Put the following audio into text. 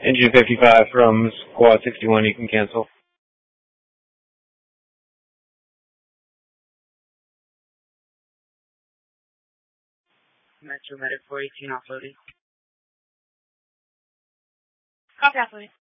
Engine 55 from Squad 61, you can cancel. Metro Medic 418 offloading. Copy offloading.